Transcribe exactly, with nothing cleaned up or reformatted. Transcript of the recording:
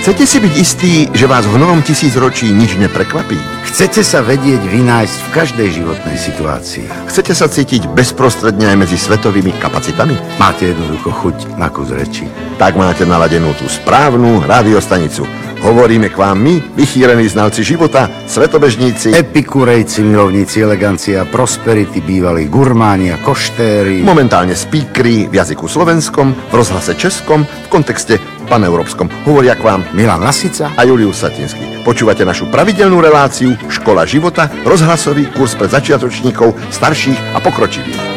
Chcete si byť istí, že vás v novom tisícročí nič neprekvapí? Chcete sa vedieť vynájsť v každej životnej situácii. Chcete sa cítiť bezprostredne aj medzi svetovými kapacitami? Máte jednoducho chuť na kus reči. Tak máte naladenú tú správnu rádiostanicu. Hovoríme k vám my, vychýrení znalci života, svetobežníci, Epikurejci, milovníci elegancie a prosperity, bývalí gurmáni a koštéri. momentálne speakery v jazyku slovenskom, v rozhlase českom, v kontexte paneurópskom. Hovoria k vám Milan Lasica a Julius Satinský. Počúvate našu pravidelnú reláciu Škola života, rozhlasový kurz pre začiatočníkov, starších a pokročilých.